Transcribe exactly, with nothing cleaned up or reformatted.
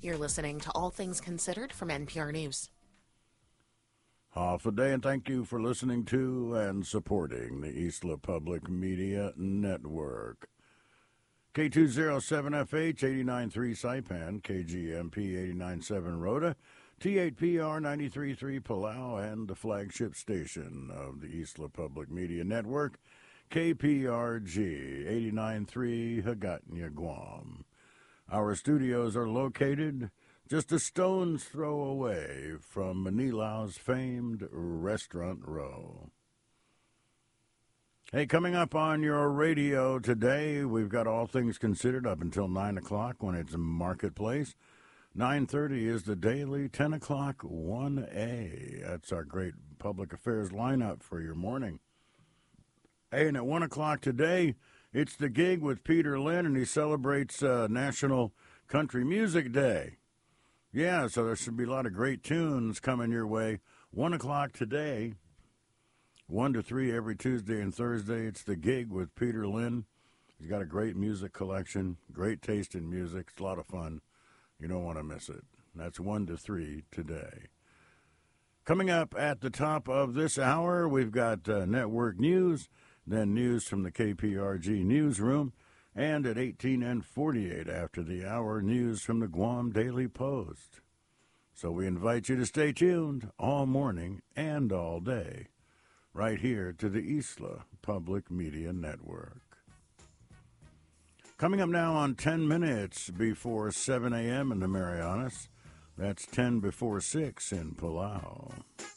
You're listening to All Things Considered from N P R News. Half a day, and thank you for listening to and supporting the Isla Public Media Network. K two oh seven F H, eighty-nine point three Saipan, K G M P eighty-nine point seven Rhoda, T eight P R ninety-three point three Palau, and the flagship station of the Isla Public Media Network, K P R G eighty-nine point three Hagåtña, Guam. Our studios are located just a stone's throw away from Manilau's famed Restaurant Row. Hey, coming up on your radio today, we've got All Things Considered up until nine o'clock when it's Marketplace. nine thirty is the daily, ten o'clock, one A. That's our great public affairs lineup for your morning. Hey, and at one o'clock today, it's The Gig with Peter Lynn, and he celebrates uh, National Country Music Day. Yeah, so there should be a lot of great tunes coming your way. one o'clock today, one to three every Tuesday and Thursday. It's The Gig with Peter Lynn. He's got a great music collection, great taste in music. It's a lot of fun. You don't want to miss it. That's one to three today. Coming up at the top of this hour, we've got uh, network news, then news from the K P R G newsroom, and at eighteen and forty-eight after the hour, news from the Guam Daily Post. So we invite you to stay tuned all morning and all day, right here to the Isla Public Media Network. Coming up now on ten minutes before seven a.m. in the Marianas, that's ten before six in Palau.